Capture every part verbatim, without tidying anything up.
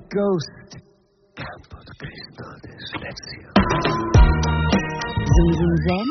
ghost. Campo de Cristo de Silencio. Zoom Zoom Zen,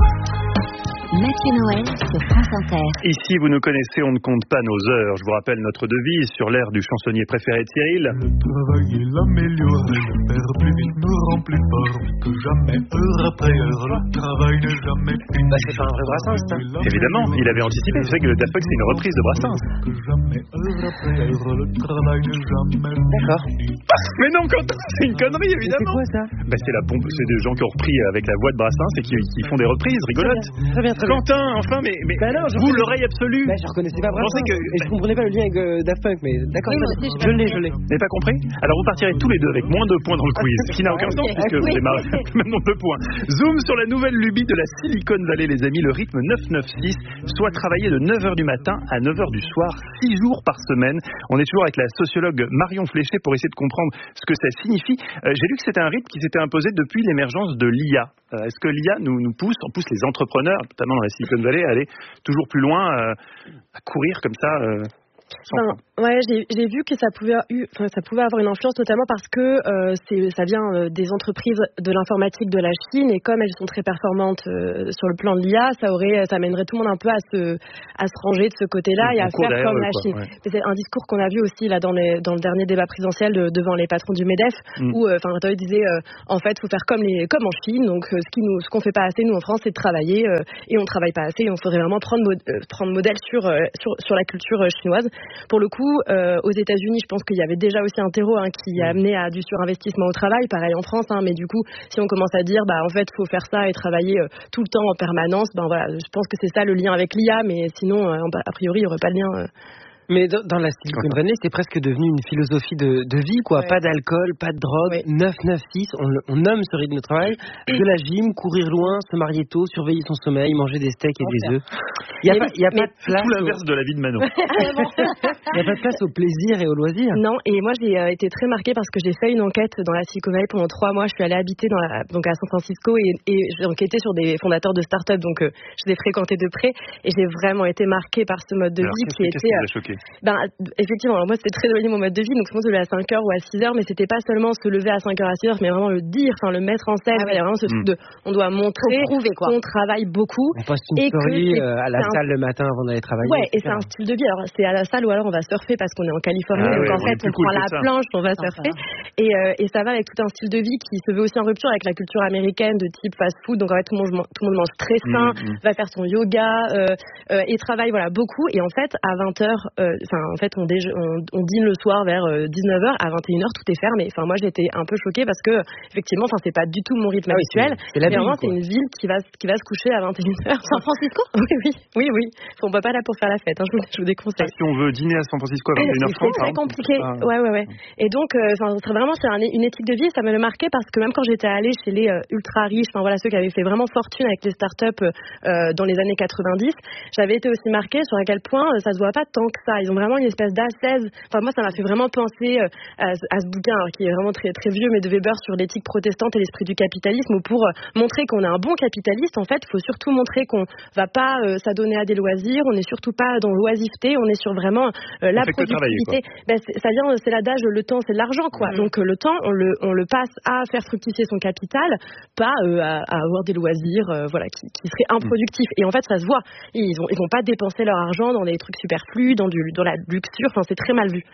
Mathieu Noël sur France Inter. Ici, vous nous connaissez, on ne compte pas nos heures. Je vous rappelle notre devise sur l'air du chansonnier préféré de Cyril. Le travail est l'amélioré, le père plus vite me rend plus fort que jamais, heure après heure, le travail n'est jamais fini. Bah, c'est pas un vrai Brassens, ça. Évidemment, il avait anticipé. C'est vrai que le Daft Punk, c'est une reprise de Brassens. Que jamais, heure après heure, le travail n'est jamais D'accord. fini. Mais non, Quentin, c'est une connerie, évidemment. C'est quoi ça? Bah, c'est la pompe, c'est des gens qui ont repris avec la voix de Brassens et qui, qui font des reprises rigolotes. Très bien, très bien. Quentin, enfin, mais, mais Bah non, je vous, reconnais- l'oreille absolue. Bah, je reconnaissais pas Brassens. Pensez que- Et je comprenais pas le lien avec euh, Daft Punk, mais d'accord. Oui, moi très bien. aussi, je l'ai, je l'ai. Vous n'avez pas compris? Alors vous partirez tous les deux avec moins de points dans le quiz, ce qui n'a aucun sens puisque vous avez marqué le même nombre de points. Zoom sur la nouvelle lubie de la Silicon Valley, les amis, le rythme neuf neuf six, soit travailler de neuf heures du matin à neuf heures du soir, six jours par semaine. On est toujours avec la sociologue Marion Fléché pour essayer de comprendre ce que ça signifie. Euh, j'ai lu que c'était un rythme qui s'était imposé depuis l'émergence de l'I A. Euh, est-ce que l'I A nous, nous pousse, on pousse les entrepreneurs, notamment dans la Silicon Valley, à aller toujours plus loin, euh, à courir comme ça euh, sans Enfin, fin. ouais, j'ai, j'ai vu que ça pouvait, eu, enfin, ça pouvait avoir une influence, notamment parce que euh, c'est, ça vient euh, des entreprises de l'informatique de la Chine, et comme elles sont très performantes euh, sur le plan de l'I A, ça aurait, ça amènerait tout le monde un peu à se, à se ranger de ce côté-là On et à court faire derrière comme eux, la quoi, Chine. ouais. Mais c'est un discours qu'on a vu aussi là dans, les, dans le dernier débat présidentiel de, devant les patrons du MEDEF, Mm. où, enfin, euh, disait, euh, en fait, faut faire comme les, comme en Chine. Donc, euh, ce qui nous, ce qu'on fait pas assez nous en France, c'est de travailler, euh, et on travaille pas assez. Et on faudrait vraiment prendre, mod, euh, prendre modèle sur, euh, sur, sur la culture euh, chinoise. Pour le coup, euh, aux États-Unis, je pense qu'il y avait déjà aussi un terreau hein, qui a amené à du surinvestissement au travail, pareil en France. Hein, mais du coup, si on commence à dire, bah en fait, faut faire ça et travailler euh, tout le temps en permanence, ben voilà, je pense que c'est ça le lien avec l'I A. Mais sinon, euh, a priori, il y aurait pas de lien. Euh, Mais dans, dans la Silicon Valley, c'est presque devenu une philosophie de, de vie, quoi. Ouais. Pas d'alcool, pas de drogue. Ouais. neuf neuf six, on, le- on nomme ce rythme de travail de la gym, courir loin, se marier tôt, surveiller son sommeil, manger des steaks et des œufs. Il n'y a, Mais- pas, il y a mais pas de place. Tout au- l'inverse de la vie de Manon. Il y a pas de place au plaisir et au loisir. Non, et moi j'ai euh, été très marquée parce que j'ai fait une enquête dans la Silicon Valley pendant trois mois. Je suis allée habiter dans la, donc à San Francisco et, et j'ai enquêté sur des fondateurs de start-up, donc euh, je les ai fréquentés de près et j'ai vraiment été marquée par ce mode de Alors, vie qu'est-ce, qui qu'est-ce était. qui vous euh, a choqué? Ben, effectivement, alors moi c'était très éloigné mon mode de vie, donc souvent je me levais à cinq heures ou à six heures, mais c'était pas seulement se lever à cinq heures à six heures, mais vraiment le dire, enfin le mettre en scène. Ah oui. Il y a vraiment ce truc Mm. de, on doit montrer Faut prouver, quoi. qu'on travaille beaucoup. On poste Et une que story c'est- euh, à la c'est un- salle le matin avant d'aller travailler. Ouais, et c'est et cetera. un style de vie. Alors, c'est à la salle ou alors on va surfer parce qu'on est en Californie. Ah donc, ouais, en on fait, est plus on cool prend que la ça. planche, on va Ah, surfer. Et, euh, et ça va avec tout un style de vie qui se veut aussi en rupture avec la culture américaine de type fast-food. Donc, en fait, tout le monde, tout le monde mange très sain, Mmh, mmh. va faire son yoga, euh, euh, et travaille, voilà, beaucoup. Et en fait, à vingt heures, enfin, en fait, on, déje- on, on dîne le soir vers euh, dix-neuf heures. À vingt et une heures, tout est fermé. Enfin, moi, j'étais un peu choquée parce que, effectivement, enfin, c'est pas du tout mon rythme Ah oui, habituel. c'est- c'est la Mais ville, vraiment, quoi. c'est une ville qui va, qui va se coucher à vingt et une heures. San Francisco? Oui, oui, oui, oui. On va pas là pour faire la fête, hein, je, vous, je vous déconseille. Si on veut dîner à San Francisco à vingt et une heures C'est trente, très par exemple, compliqué. c'est pas- Ouais, ouais, ouais. Et donc, euh, enfin, c'est vraiment c'est un- une éthique de vie. Ça m'a marqué parce que même quand j'étais allée chez les euh, ultra riches, enfin voilà ceux qui avaient fait vraiment fortune avec les startups euh, dans les années quatre-vingt-dix, j'avais été aussi marquée sur à quel point euh, ça se voit pas tant que ça. Ils ont vraiment une espèce d'ascèse. Enfin moi, ça m'a fait vraiment penser euh, à, ce- à ce bouquin alors, qui est vraiment très très vieux, mais de Weber sur l'éthique protestante et l'esprit du capitalisme. Où pour euh, montrer qu'on est un bon capitaliste, en fait, il faut surtout montrer qu'on va pas euh, s'adonner à des loisirs. On n'est surtout pas dans l'oisiveté. On est sur vraiment euh, la On fait que travailler, productivité. Ben, c'est- ça vient, c'est l'adage, le temps c'est de l'argent, quoi. Mhm. Donc euh, le temps, on le, on le passe à faire fructifier son capital, pas euh, à, à avoir des loisirs, euh, voilà, qui, qui seraient improductifs. Et en fait, ça se voit. Ils vont, ils vont pas dépenser leur argent dans des trucs superflus, dans du, dans la luxure. Enfin, c'est très mal vu.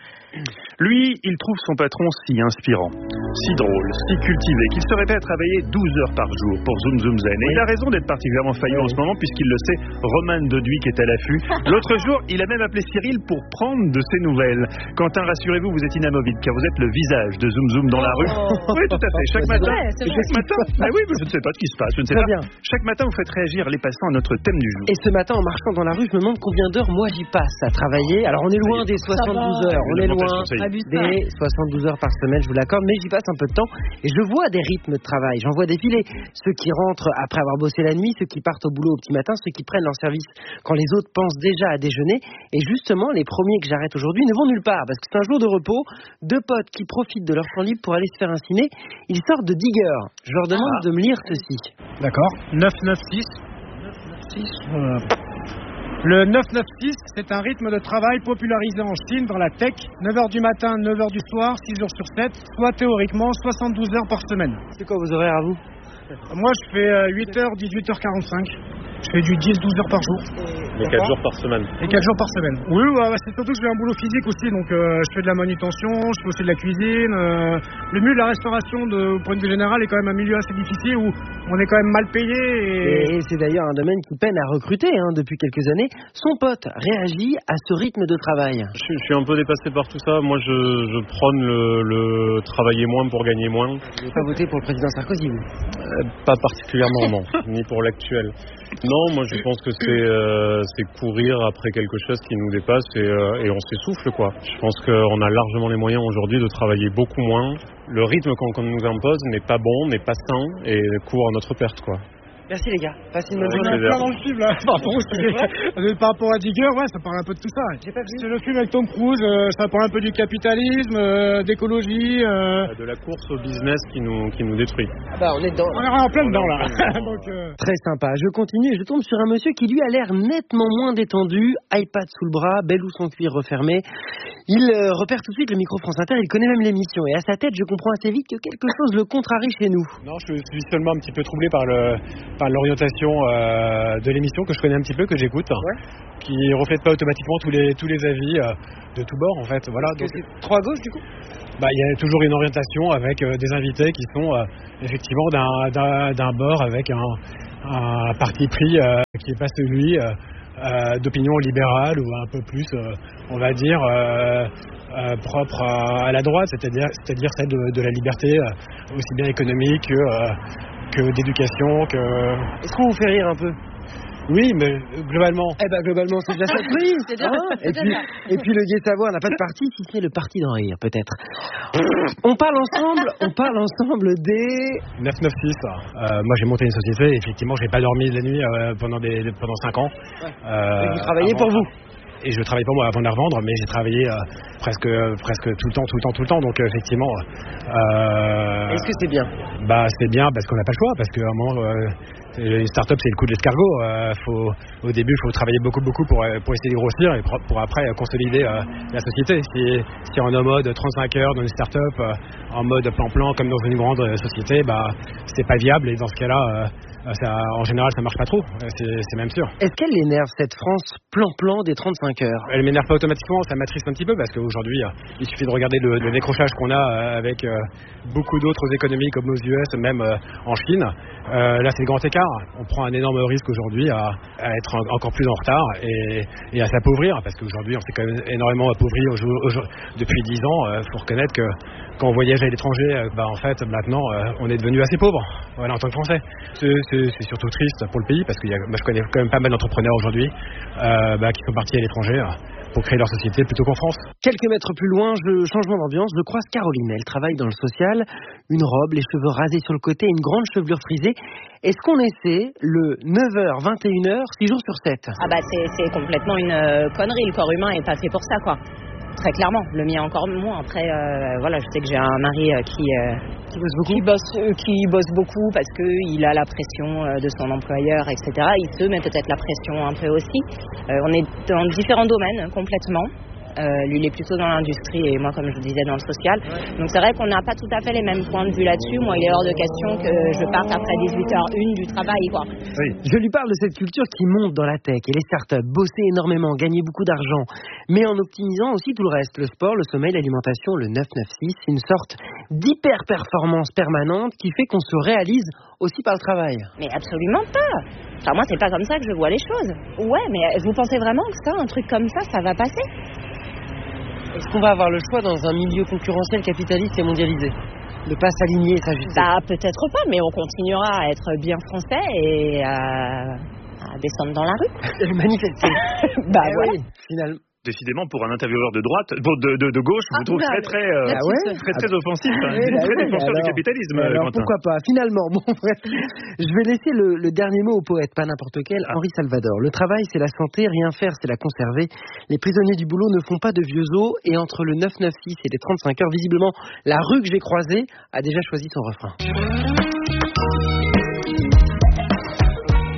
Lui, il trouve son patron si inspirant, si drôle, si cultivé, qu'il serait prêt à travailler douze heures par jour pour Zoom Zoom Zen. Et il a raison d'être particulièrement faillant en ce moment, puisqu'il le sait, Roman Doduic est à l'affût. L'autre jour, il a même appelé Cyril pour prendre de ses nouvelles. Quentin, rassurez-vous, vous êtes inamovible, car vous êtes le visage de Zoom Zoom dans la rue. Oui, tout à fait. Chaque matin, vrai, c'est chaque matin. Ah oui, mais je ne sais pas ce qui se passe. Je ne sais Très pas. bien. Chaque matin, vous faites réagir les passants à notre thème du jour. Et ce matin, en marchant dans la rue, je me demande combien d'heures moi j'y passe à travailler. Alors on est loin des soixante-douze heures, on est loin des soixante-douze heures par semaine, je vous l'accorde, mais j'y passe un peu de temps et je vois des rythmes de travail. J'en vois défiler ceux qui rentrent après avoir bossé la nuit, ceux qui partent au boulot au petit matin, ceux qui prennent leur service quand les autres pensent déjà à déjeuner. Et justement, les premiers que j'arrête aujourd'hui ne vont nulle part parce que c'est un jour de repos. Deux potes qui profitent de leur temps libre pour aller se faire un ciné. Ils sortent de Digger. Je leur demande Ah. de me lire ceci. D'accord. neuf neuf six. neuf neuf six. Euh, Le neuf neuf six, c'est un rythme de travail popularisé en Chine dans la tech. neuf heures du matin, neuf heures du soir, six jours sur sept, soit théoriquement soixante-douze heures par semaine. C'est quoi vos horaires à vous? Moi, je fais huit heures, dix-huit heures quarante-cinq. Je fais du dix douze heures par jour. Mais quatre jours par semaine. Et quatre jours par semaine. Oui, ouais, c'est surtout que je fais un boulot physique aussi, donc euh, je fais de la manutention, je fais aussi de la cuisine. Euh, le milieu de la restauration, de, au point de vue général, est quand même un milieu assez difficile où on est quand même mal payé. Et, et c'est d'ailleurs un domaine qui peine à recruter hein, depuis quelques années. Son pote réagit à ce rythme de travail. Je, je suis un peu dépassé par tout ça. Moi, je, je prône le, le travailler moins pour gagner moins. Vous n'avez pas voté pour le président Sarkozy, vous euh, Pas particulièrement, non. Ni pour l'actuel. Non, moi je pense que c'est, euh, c'est courir après quelque chose qui nous dépasse et, euh, et on s'essouffle quoi. Je pense qu'on a largement les moyens aujourd'hui de travailler beaucoup moins. Le rythme qu'on, qu'on nous impose n'est pas bon, n'est pas sain et court à notre perte quoi. Merci les gars, passez une bonne journée. On est plein dans le film là, par rapport, au par rapport à Digger, ouais, ça parle un peu de tout ça. J'ai pas vu. C'est le film avec Tom Cruise, euh, ça parle un peu du capitalisme, euh, d'écologie. Euh... De la course au business qui nous, qui nous détruit. Ah bah on est dedans. On est en plein dedans là. Donc, euh... Très sympa, je continue et je tombe sur un monsieur qui lui a l'air nettement moins détendu, iPad sous le bras, bel ou son cuir refermé. Il euh, repère tout de suite le micro France Inter, il connaît même l'émission et à sa tête je comprends assez vite que quelque chose le contrarie chez nous. Non, je suis seulement un petit peu troublé par le... par l'orientation euh, de l'émission que je connais un petit peu, que j'écoute, ouais. Qui reflète pas automatiquement tous les tous les avis euh, de tous bords en fait. Voilà. Donc c'est trop à gauche du coup. Bah il y a toujours une orientation avec euh, des invités qui sont euh, effectivement d'un, d'un d'un bord avec un, un parti pris euh, qui est pas celui euh, euh, d'opinion libérale ou un peu plus, euh, on va dire. Euh, Euh, propre à, à la droite, c'est-à-dire, c'est-à-dire celle de, de la liberté, euh, aussi bien économique que, euh, que d'éducation. Que... Est-ce qu'on vous fait rire un peu ? Oui, mais globalement. Eh ben globalement, c'est déjà ça. Oui, c'est déjà ça. Et puis, et puis le gai savoir n'a pas de parti, si ce n'est le parti d'en rire, peut-être. On parle ensemble, on parle ensemble des neuf neuf six. Euh, moi, j'ai monté une société. Et effectivement, j'ai pas dormi la nuit euh, pendant des pendant cinq ans. Ouais. Euh, et vous travaillez avant, pour vous. Et je travaille pas moi avant de la revendre, mais j'ai travaillé euh, presque euh, presque tout le temps, tout le temps, tout le temps. Donc euh, effectivement. Euh, Est-ce que c'est bien ? Bah c'est bien parce qu'on n'a pas le choix, parce qu'à un moment. Euh, Les startups, c'est le coup de l'escargot. Euh, faut, au début, il faut travailler beaucoup, beaucoup pour, pour essayer de grossir et pour, pour après consolider euh, la société. Si, si on est en mode trente-cinq heures dans une startup, euh, en mode plan-plan comme dans une grande société, bah, c'est pas viable. Et dans ce cas-là, euh, ça, en général, ça marche pas trop. C'est, c'est même sûr. Est-ce qu'elle l'énerve, cette France plan-plan des trente-cinq heures ? Elle m'énerve pas automatiquement, ça m'attriste un petit peu parce qu'aujourd'hui, euh, il suffit de regarder le, le décrochage qu'on a euh, avec euh, beaucoup d'autres économies comme aux U S, même euh, en Chine. Euh, là, c'est le grand écart. On prend un énorme risque aujourd'hui à, à être en, encore plus en retard et, et à s'appauvrir parce qu'aujourd'hui, on s'est quand même énormément appauvri au, au, au, depuis dix ans. Il euh, faut reconnaître que quand on voyage à l'étranger, euh, bah, en fait, maintenant, euh, on est devenu assez pauvre. Voilà, en tant que Français. C'est, c'est, c'est surtout triste pour le pays parce que y a, moi, je connais quand même pas mal d'entrepreneurs aujourd'hui euh, bah, qui sont partis à l'étranger euh, pour créer leur société plutôt qu'en France. Quelques mètres plus loin, je, changement d'ambiance, je croise Caroline. Elle travaille dans le social, une robe, les cheveux rasés sur le côté, une grande chevelure frisée. Est-ce qu'on essaie le neuf heures vingt et une heures, six jours sur sept ? Ah bah c'est, c'est complètement une euh, connerie, le corps humain est pas fait pour ça quoi. Très clairement, le mien encore moins. Après, euh, voilà, je sais que j'ai un mari euh, qui, euh, qui bosse beaucoup, qui bosse, euh, qui bosse beaucoup parce que il a la pression euh, de son employeur, et cetera. Il se met peut-être la pression un peu aussi. Euh, on est dans différents domaines complètement. Euh, lui, il est plutôt dans l'industrie et moi, comme je vous disais, dans le social. Donc c'est vrai qu'on n'a pas tout à fait les mêmes points de vue là-dessus. Moi, il est hors de question que je parte après dix-huit heures une du travail, quoi. Oui. Je lui parle de cette culture qui monte dans la tech et les startups, bosser énormément, gagner beaucoup d'argent, mais en optimisant aussi tout le reste, le sport, le sommeil, l'alimentation, le neuf neuf six, une sorte d'hyper-performance permanente qui fait qu'on se réalise aussi par le travail. Mais absolument pas. Enfin, moi, c'est pas comme ça que je vois les choses. Ouais, mais vous pensez vraiment que ça, un truc comme ça, ça va passer ? Est-ce qu'on va avoir le choix dans un milieu concurrentiel capitaliste et mondialisé de pas s'aligner et s'ajuster ? Bah peut-être pas, mais on continuera à être bien français et à, à descendre dans la rue. Manifester. Bah eh voilà. Oui, finalement. Décidément, pour un intervieweur de droite, de, de, de gauche, je ah, vous trouve très très, euh, ah ouais très, très, très offensif, hein, oui, très oui, défenseur alors, du capitalisme. Alors Quentin. Pourquoi pas ? Finalement, bon bref, je vais laisser le, le dernier mot au poète, pas n'importe quel, Henri Salvador. Le travail, c'est la santé, rien faire, c'est la conserver. Les prisonniers du boulot ne font pas de vieux os, et entre le neuf neuf six et les trente-cinq heures, visiblement, la rue que j'ai croisée a déjà choisi son refrain. Tout finit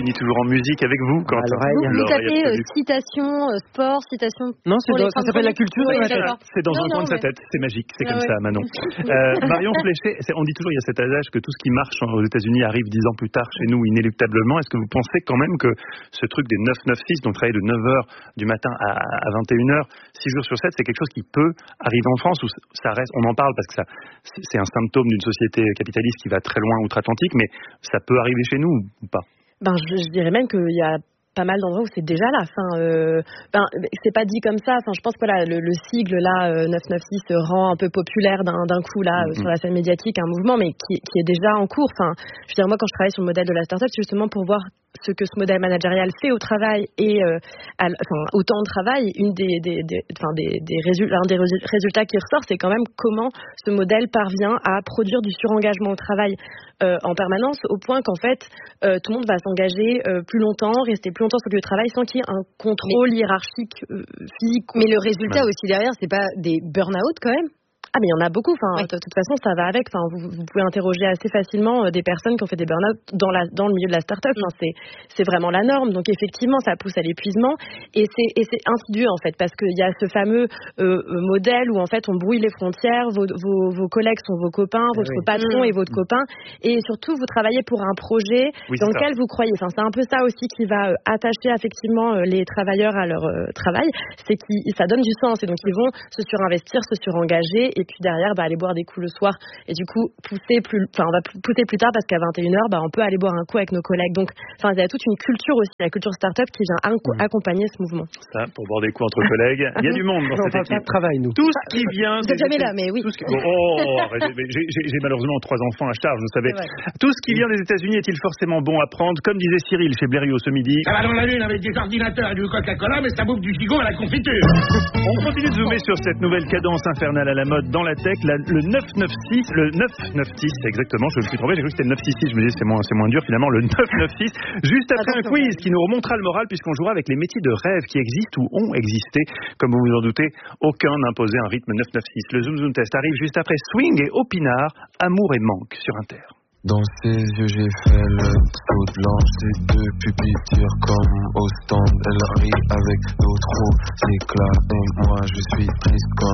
États-Unis, toujours en musique avec vous. Quand vous, vous tapez euh, citation, euh, sport, citation. Non, c'est dans, ça s'appelle la culture. Oui, c'est, c'est dans non, un non, coin de sa tête. C'est magique. C'est ah, comme ouais. ça, Manon. euh, Marion Fléché, on dit toujours il y a cet adage que tout ce qui marche aux États-Unis arrive dix ans plus tard chez nous inéluctablement. Est-ce que vous pensez quand même que ce truc des neuf neuf six, donc travailler de neuf heures du matin à, à vingt et une heures, six jours sur sept, c'est quelque chose qui peut arriver en France ou ça reste, on en parle parce que ça, c'est un symptôme d'une société capitaliste qui va très loin outre-Atlantique, mais ça peut arriver chez nous ou pas? Ben, je, je dirais même qu'il y a pas mal d'endroits où c'est déjà là. Enfin, euh, ben, c'est pas dit comme ça. Enfin, je pense que voilà, le, le sigle là, euh, neuf neuf six rend un peu populaire d'un, d'un coup là mm-hmm. sur la scène médiatique un mouvement, mais qui, qui est déjà en cours. Enfin, je veux dire, moi quand je travaille sur le modèle de la start-up, c'est justement pour voir ce que ce modèle managérial fait au travail et euh, à, enfin, au temps de travail. Une des, des, des, enfin, des, des résultats, un des résultats qui ressort, c'est quand même comment ce modèle parvient à produire du surengagement au travail euh, en permanence, au point qu'en fait, euh, tout le monde va s'engager euh, plus longtemps, rester plus longtemps sur le lieu de travail sans qu'il y ait un contrôle mais, hiérarchique euh, physique. Mais le résultat ouais. aussi derrière, c'est pas des burn-out quand même? Ah mais il y en a beaucoup, enfin, oui. de toute façon ça va avec, enfin, vous, vous pouvez interroger assez facilement euh, des personnes qui ont fait des burn-out dans, la, dans le milieu de la start-up, enfin, c'est, c'est vraiment la norme, donc effectivement ça pousse à l'épuisement et c'est, et c'est insidieux en fait, parce qu'il y a ce fameux euh, modèle où en fait on brouille les frontières, vos, vos, vos collègues sont vos copains, votre oui. patron mmh. est votre mmh. copain, et surtout vous travaillez pour un projet oui, dans lequel ça. vous croyez, enfin, c'est un peu ça aussi qui va euh, attacher effectivement euh, les travailleurs à leur euh, travail, c'est que ça donne du sens, et donc ils vont se surinvestir, se surengager, et puis derrière bah, aller boire des coups le soir et du coup pousser plus enfin on va pousser plus tard parce qu'à vingt et une heures bah, on peut aller boire un coup avec nos collègues, donc enfin il y a toute une culture aussi, la culture start-up qui vient inco- mmh. accompagner ce mouvement. Ça, pour boire des coups entre collègues, il y a du monde dans cette équipe. De travail, nous. Tout ce qui vient vous êtes jamais là mais oui. Qui... Oh, oh, oh j'ai, j'ai, j'ai malheureusement trois enfants à charge, vous savez. Tout ce qui vient des États-Unis est-il forcément bon à prendre, comme disait Cyril chez Blériot ce midi? Ça va dans la lune avec des ordinateurs et du Coca-Cola, mais ça bouffe du gigot à la confiture. On continue de zoomer sur cette nouvelle cadence infernale à la mode dans la tech, la, le neuf neuf six, le neuf neuf six exactement, je me suis trompé, j'ai cru que c'était le neuf six six, je me dis c'est moins, c'est moins dur finalement, le neuf neuf six, juste après Attention. un quiz qui nous remontera le moral puisqu'on jouera avec les métiers de rêve qui existent ou ont existé, comme vous vous en doutez, aucun n'imposait un rythme neuf neuf six. Le Zoom Zoom Test arrive juste après Swing et Opinard, Amour et Manque sur Inter. Dans ses yeux j'ai fait le saut de l'ange, ses deux pupilles tirent comme au stand, elle rit avec d'autres éclats et moi je suis triste comme